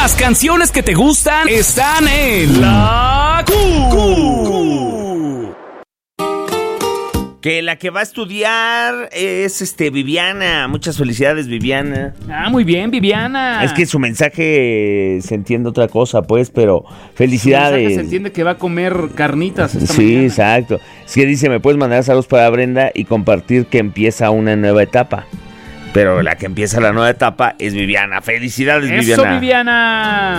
Las canciones que te gustan están en La Q. Que la que va a estudiar es Viviana. Muchas felicidades, Viviana. Muy bien, Viviana. Es que su mensaje se entiende otra cosa, pues, pero felicidades. Su mensaje se entiende que va a comer carnitas esta Sí, mañana. exacto. Es que dice, me puedes mandar saludos para Brenda y compartir que empieza una nueva etapa. Pero la que empieza la nueva etapa es Viviana. Felicidades, ¡Eso, Viviana. Viviana!